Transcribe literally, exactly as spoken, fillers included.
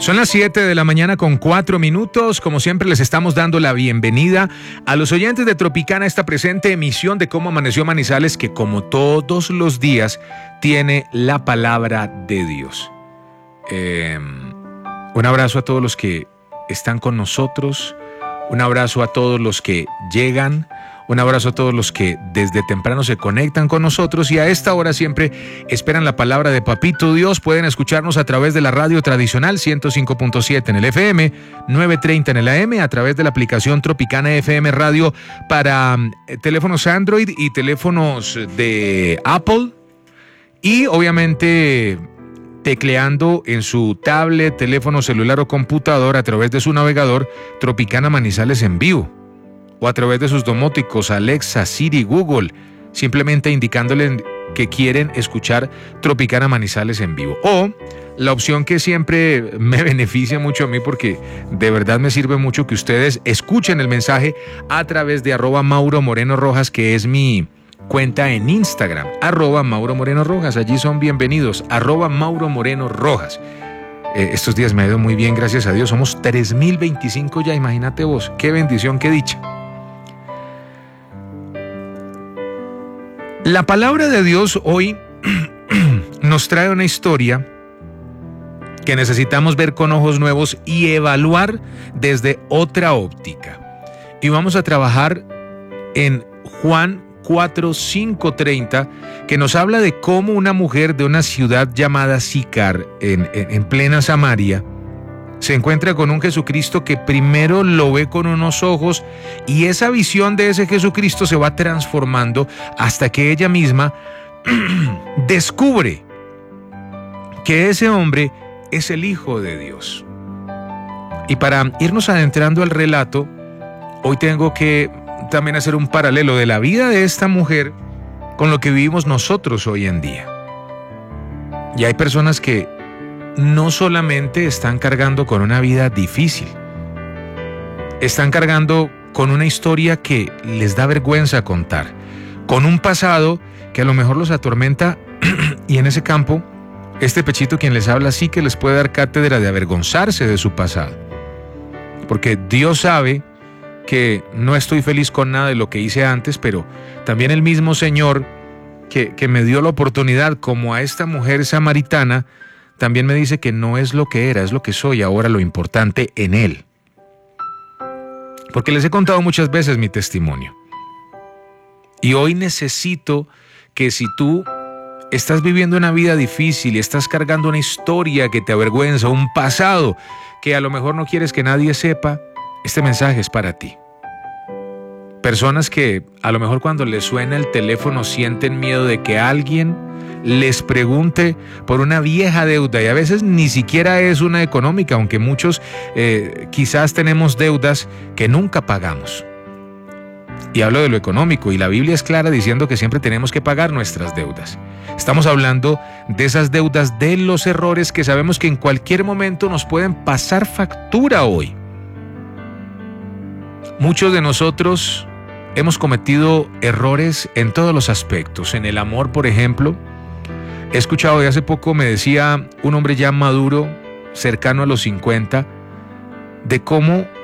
Son las siete de la mañana con cuatro minutos. Como siempre, les estamos dando la bienvenida a los oyentes de Tropicana a esta presente emisión de Cómo Amaneció Manizales, que como todos los días tiene la palabra de Dios. Eh, un abrazo a todos los que están con nosotros, un abrazo a todos los que llegan, un abrazo a todos los que desde temprano se conectan con nosotros y a esta hora siempre esperan la palabra de Papito Dios. Pueden escucharnos a través de la radio tradicional ciento cinco punto siete en el F M, novecientos treinta en el A M, a través de la aplicación Tropicana F M Radio para eh, teléfonos Android y teléfonos de Apple, y obviamente tecleando en su tablet, teléfono celular o computador a través de su navegador Tropicana Manizales en vivo, o a través de sus domóticos Alexa, Siri, Google, simplemente indicándole que quieren escuchar Tropicana Manizales en vivo. O la opción que siempre me beneficia mucho a mí, porque de verdad me sirve mucho, que ustedes escuchen el mensaje a través de arroba Mauro Moreno Rojas, que es mi cuenta en Instagram, arroba Mauro Moreno Rojas. Allí son bienvenidos, arroba Mauro Moreno Rojas. Eh, estos días me ha ido muy bien, gracias a Dios. Somos tres mil veinticinco ya, imagínate vos. Qué bendición, qué dicha. La palabra de Dios hoy nos trae una historia que necesitamos ver con ojos nuevos y evaluar desde otra óptica. Y vamos a trabajar en Juan cuatro, cinco, treinta, que nos habla de cómo una mujer de una ciudad llamada Sicar, en, en, en plena Samaria, se encuentra con un Jesucristo que primero lo ve con unos ojos, y esa visión de ese Jesucristo se va transformando hasta que ella misma descubre que ese hombre es el Hijo de Dios. Y para irnos adentrando al relato, hoy tengo que también hacer un paralelo de la vida de esta mujer con lo que vivimos nosotros hoy en día. Y hay personas que no solamente están cargando con una vida difícil, están cargando con una historia que les da vergüenza contar, con un pasado que a lo mejor los atormenta, y en ese campo, este pechito quien les habla sí que les puede dar cátedra de avergonzarse de su pasado, porque Dios sabe que no estoy feliz con nada de lo que hice antes, pero también el mismo Señor que, que me dio la oportunidad, como a esta mujer samaritana, también me dice que no es lo que era, es lo que soy ahora, lo importante en Él. Porque les he contado muchas veces mi testimonio. Y hoy necesito que si tú estás viviendo una vida difícil y estás cargando una historia que te avergüenza, un pasado que a lo mejor no quieres que nadie sepa, este mensaje es para ti. Personas que a lo mejor cuando les suena el teléfono sienten miedo de que alguien les pregunte por una vieja deuda, y a veces ni siquiera es una económica, aunque muchos eh, quizás tenemos deudas que nunca pagamos. Y hablo de lo económico, y la Biblia es clara diciendo que siempre tenemos que pagar nuestras deudas. Estamos hablando de esas deudas, de los errores que sabemos que en cualquier momento nos pueden pasar factura hoy. Muchos de nosotros hemos cometido errores en todos los aspectos. En el amor, por ejemplo, he escuchado de hace poco, me decía un hombre ya maduro, cercano a los cincuenta, de cómo